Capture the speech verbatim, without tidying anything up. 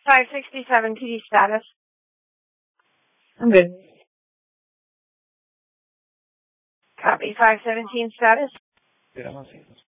five sixty-seven P D status. I'm good. Copy five seventeen status. Good, I'm on